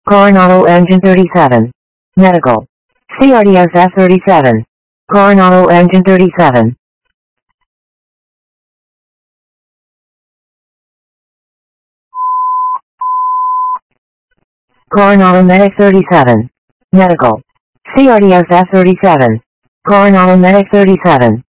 Coronado Engine 37. Medical. CRDS F-37. Coronado Engine 37. Coronado Medic 37. Medical. CRDS F-37. Coronado Medic 37.